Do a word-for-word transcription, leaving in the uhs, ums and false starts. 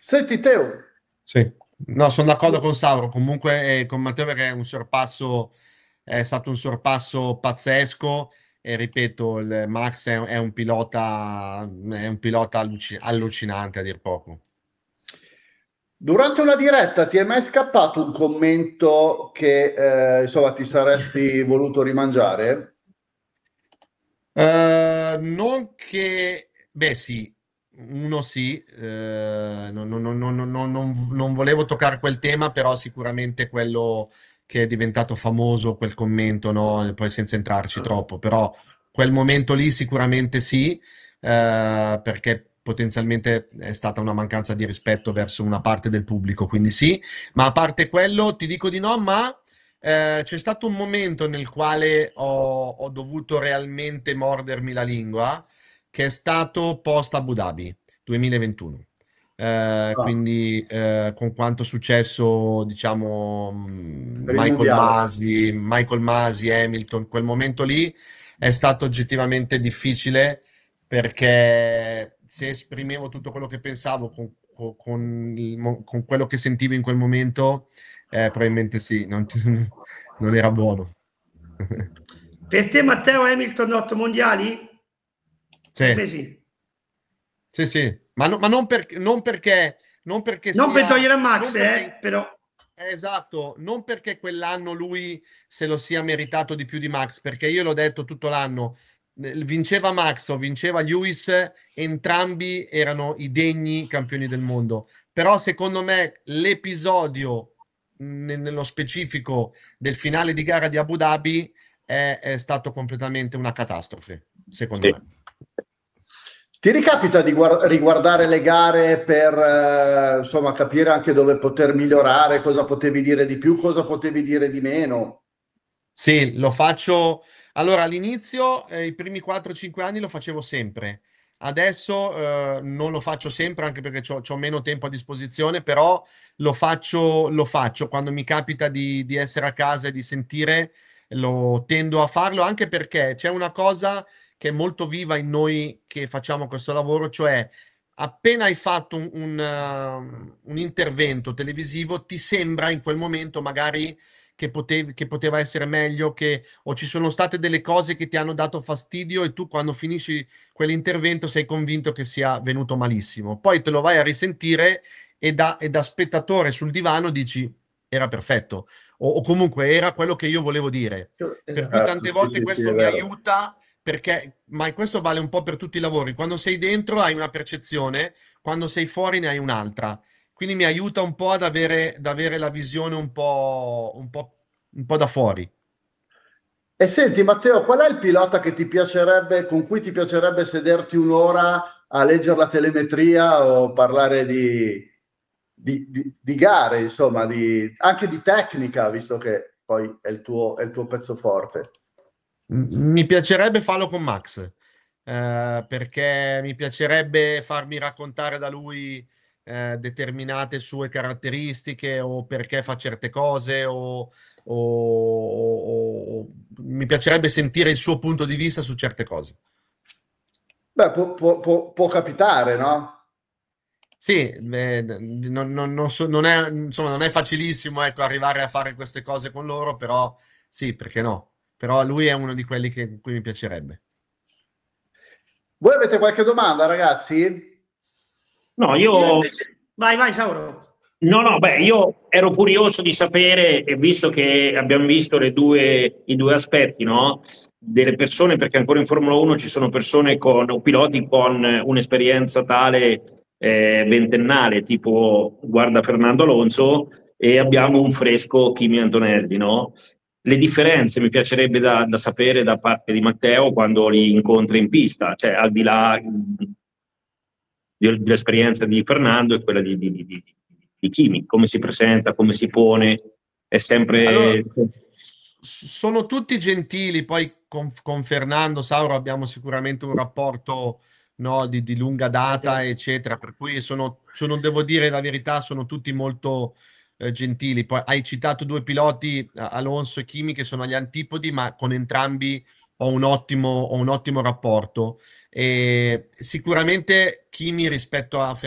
Senti Teo, Sì, no, sono d'accordo con Sauro, comunque eh, con Matteo perché è un sorpasso, è stato un sorpasso pazzesco e ripeto, il Max è, è un pilota, è un pilota alluci- allucinante a dir poco. durante una diretta ti è mai scappato un commento che eh, insomma ti saresti voluto rimangiare? Eh, non che, beh sì, uno sì, eh, non, non- non- non- non- non- non volevo toccare quel tema, però sicuramente quello che è diventato famoso, quel commento, no? Poi senza entrarci troppo, però quel momento lì sicuramente sì, eh, perché potenzialmente è stata una mancanza di rispetto verso una parte del pubblico, quindi sì, ma a parte quello ti dico di no, ma eh, c'è stato un momento nel quale ho, ho dovuto realmente mordermi la lingua, che è stato post Abu Dhabi duemilaventuno. Eh, Ah, quindi eh, con quanto è successo, diciamo, mh, per il Michael mondiale. Masi, Michael Masi, Hamilton, quel momento lì è stato oggettivamente difficile perché se esprimevo tutto quello che pensavo con, con- con il mo- con quello che sentivo in quel momento, eh, probabilmente sì, non, non era buono. Per te, Matteo Hamilton, otto mondiali? Per Sì, me sì. sì, sì, ma, no- ma non, per- non perché, non perché Non per sia, togliere a non Max, perché, eh, però. eh, esatto, non perché quell'anno lui se lo sia meritato di più di Max, perché io l'ho detto tutto l'anno, eh, vinceva Max o vinceva Lewis, entrambi erano i degni campioni del mondo. Però secondo me l'episodio ne- nello specifico del finale di gara di Abu Dhabi è, è stato completamente una catastrofe, secondo Sì. me. Ti ricapita di guar- riguardare le gare per eh, insomma capire anche dove poter migliorare, cosa potevi dire di più, cosa potevi dire di meno? Sì, lo faccio. Allora, all'inizio, eh, i primi quattro cinque anni lo facevo sempre. Adesso eh, non lo faccio sempre anche perché ho meno tempo a disposizione, però lo faccio, lo faccio quando mi capita di, di essere a casa e di sentire, lo tendo a farlo anche perché c'è una cosa che è molto viva in noi che facciamo questo lavoro, cioè appena hai fatto un, un, uh, un intervento televisivo, ti sembra in quel momento magari che, potevi, che poteva essere meglio, che, o ci sono state delle cose che ti hanno dato fastidio e tu quando finisci quell'intervento sei convinto che sia venuto malissimo. Poi te lo vai a risentire e da, e da spettatore sul divano dici era perfetto o, o comunque era quello che io volevo dire. Per cui Esatto, tante sì, volte sì, sì, è questo mi vero. aiuta perché, ma questo vale un po' per tutti i lavori. Quando sei dentro hai una percezione, quando sei fuori ne hai un'altra. Quindi mi aiuta un po' ad avere, ad avere la visione un po', un po', un po' da fuori. E senti, Matteo, qual è il pilota che ti piacerebbe, con cui ti piacerebbe sederti un'ora a leggere la telemetria o parlare di, di- di- di gare, insomma, di- anche di tecnica, visto che poi è il tuo, è il tuo pezzo forte? M- Mi piacerebbe farlo con Max, eh, perché mi piacerebbe farmi raccontare da lui eh, determinate sue caratteristiche o perché fa certe cose o, o- o- o- mi piacerebbe sentire il suo punto di vista su certe cose. Beh, può, può- può- può capitare, no? Sì, beh, non, non- non so- non è, insomma, non è facilissimo, ecco, arrivare a fare queste cose con loro, però sì, perché no? Però lui è uno di quelli che, cui mi piacerebbe. Voi avete qualche domanda, ragazzi? No, Io io, invece... Vai, vai, Sauro. no, no, beh, io ero curioso di sapere, e visto che abbiamo visto le due, i due aspetti, no? Delle persone, perché ancora in Formula uno ci sono persone con, o piloti con un'esperienza tale eh, ventennale, tipo guarda Fernando Alonso, e abbiamo un fresco Kimi Antonelli, no? Le differenze mi piacerebbe da, da sapere da parte di Matteo quando li incontra in pista, cioè al di là dell'esperienza di Fernando e quella di, di, di, di, di Kimi, come si presenta, come si pone, è Allora, sempre... s- sono tutti gentili, poi con, con Fernando Sauro abbiamo sicuramente un rapporto, no, di, di lunga data, eccetera, per cui sono, sono- devo dire la verità, sono tutti molto eh, gentili. Poi hai citato due piloti, eh, Alonso e Kimi, che sono agli antipodi, ma con entrambi ho un ottimo, ho un ottimo rapporto. E sicuramente Kimi rispetto a